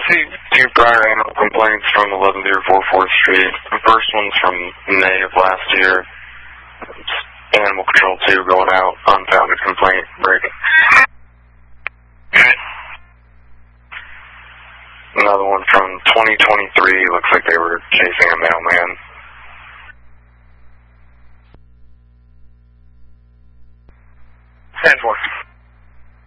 see two prior animal complaints from 11044 4th Street. The first one's from May of last year. It's Animal Control 2 going out, unfounded complaint, breaking. Another one from 2023, looks like they were chasing a mailman.